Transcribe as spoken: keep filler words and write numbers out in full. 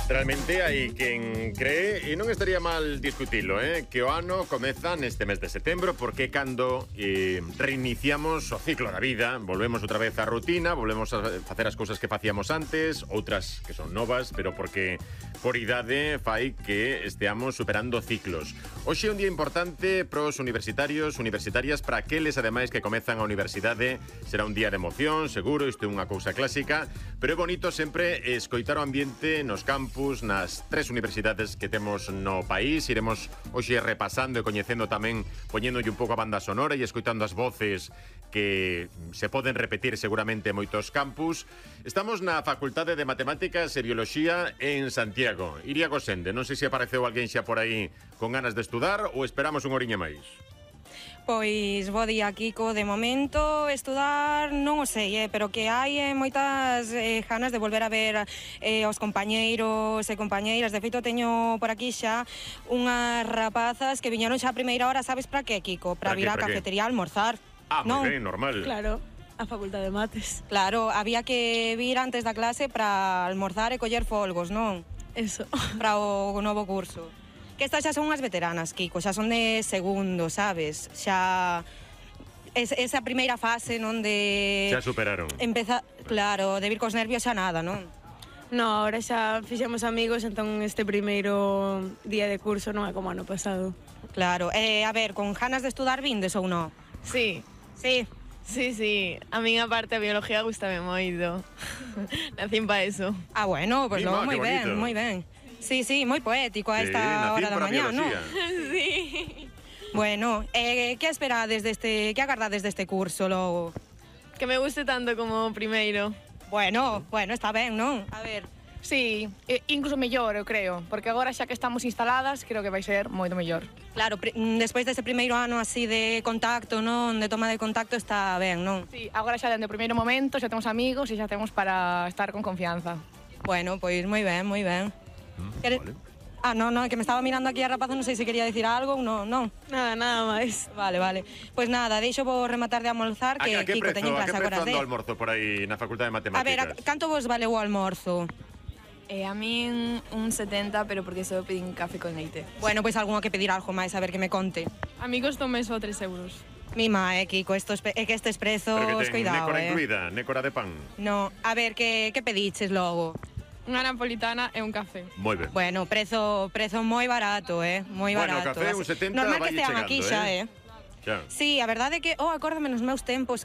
Realmente hai quen cree, e non estaría mal discutilo, eh, que o ano comeza neste mes de setembro, porque cando eh, reiniciamos o ciclo da vida, volvemos outra vez á rutina, volvemos a facer as cousas que facíamos antes, outras que son novas, pero porque por idade fai que esteamos superando ciclos. Hoxe é un día importante para os universitarios, universitarias, para aqueles ademais que comezan a universidade. Será un día de emoción, seguro, isto é unha cousa clásica, pero é bonito sempre escoitar o ambiente nos campus, nas tres universidades que temos no país. Iremos hoxe repasando e coñecendo tamén, poñéndolle un pouco a banda sonora e escoitando as voces que se poden repetir seguramente en moitos campus. Estamos na Facultade de Matemáticas e Bioloxía en Santiago. Iria Gosende, non sei se apareceu alguén xa por aí con ganas de estudar ou esperamos un oriña máis. Pois, bo día, Kiko. De momento, estudar non o sei, eh, pero que hai eh, moitas eh, ganas de volver a ver eh, os compañeiros e compañeiras. De feito, teño por aquí xa unhas rapazas que viñeron xa a primeira hora, sabes para que, Kiko? Para vir á cafetería a almorzar. Ah, non? moi ben, normal. Claro, a Facultade de Mates. Claro, había que vir antes da clase para almorzar e coller folgos, non? Eso. Para o novo curso. Que estas xa son unhas veteranas, Kiko, xa son de segundo, sabes? Xa... Es, esa primeira fase, non, de... Xa superaron. Empeza... Claro, de vir cos nervios xa nada, non? No, ahora xa fixemos amigos, entón este primeiro día de curso non é como ano pasado. Claro, eh, a ver, con ganas de estudar vindes ou non? Sí, Sí. sí, sí. A min a parte a biología gustame moito. Nacín pa eso. Ah, bueno, pois pues Mima, logo moi que ben, bonito. moi ben. Sí, sí, moi poético a Sí, esta nacín hora da para mañá, non? bioloxía. Sí. Bueno, eh, que esperades deste, que agardades deste curso logo? Que me guste tanto como o primeiro. Bueno, bueno, está ben, non? A ver, Sí, e incluso mellor, eu creo, porque agora xa que estamos instaladas, creo que vai ser moito mellor. claro, pri- mm, despois deste primeiro ano así de contacto, non? De toma de contacto está ben, non? Sí, agora xa dende o primeiro momento xa temos amigos e xa temos para estar con confianza. Bueno, pois moi ben, moi ben. Mm, Quere- vale. Ah, no, no, que me estaba mirando aquí a rapaza, non sei se quería decir algo ou non, non. Nada, nada máis. Vale, vale. Pois nada, deixo vos rematar de almorzar, A, que a que Kiko prezo, teñen a que clase agora prezo ando de... o almorzo por aí na Facultade de A ver, a, Matemáticas? canto vos vale o almorzo? E a min un setenta, pero porque só pedín café con leite. Bueno, pois algunha que pedir algo máis, a ver que me conte. Amigos, tome só tres euros. Mima, eh, Kiko, esto es, é que estes prezos, Pero que ten cuidado, nécora eh. incluída, nécora de pan. No, a ver, que, que pediches logo? Unha napolitana e un café. Moi ben. Bueno, prezo, prezo moi barato, eh, moi Bueno, barato. café Así- un setenta Normal que vai estean chegando, aquí xa, eh. eh. Xa. Sí, a verdade é que, oh, acórdame nos meus tempos